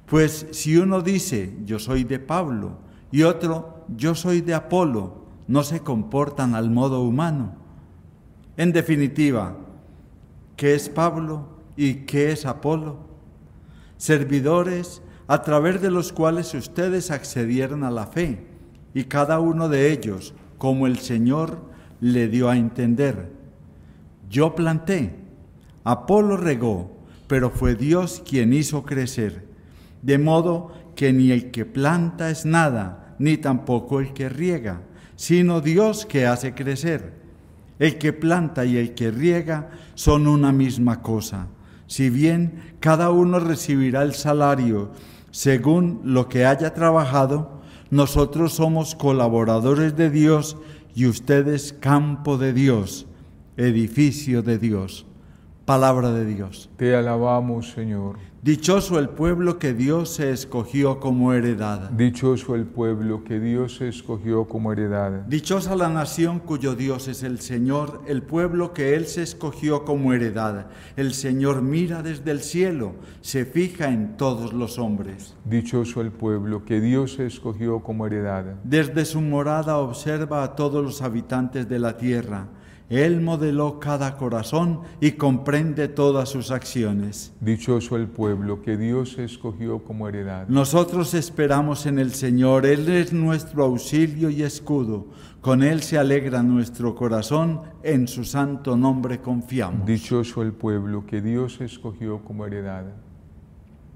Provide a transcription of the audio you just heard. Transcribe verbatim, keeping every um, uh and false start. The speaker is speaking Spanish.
Pues si uno dice, yo soy de Pablo, y otro, yo soy de Apolo, no se comportan al modo humano. En definitiva, ¿qué es Pablo y qué es Apolo? Servidores a través de los cuales ustedes accedieron a la fe, y cada uno de ellos, como el Señor le dio a entender. Yo planté, Apolo regó, pero fue Dios quien hizo crecer. De modo que ni el que planta es nada, ni tampoco el que riega, sino Dios que hace crecer. El que planta y el que riega son una misma cosa. Si bien cada uno recibirá el salario según lo que haya trabajado, nosotros somos colaboradores de Dios y ustedes campo de Dios, edificio de Dios. Palabra de Dios. Te alabamos, Señor. Dichoso el pueblo que Dios se escogió como heredad. Dichoso el pueblo que Dios escogió como heredad. Dichosa la nación cuyo Dios es el Señor, el pueblo que Él se escogió como heredad. El Señor mira desde el cielo, se fija en todos los hombres. Dichoso el pueblo que Dios escogió como heredad. Desde su morada observa a todos los habitantes de la tierra. Él modeló cada corazón y comprende todas sus acciones. Dichoso el pueblo que Dios escogió como heredad. Nosotros esperamos en el Señor, Él es nuestro auxilio y escudo. Con Él se alegra nuestro corazón, en su santo nombre confiamos. Dichoso el pueblo que Dios escogió como heredad.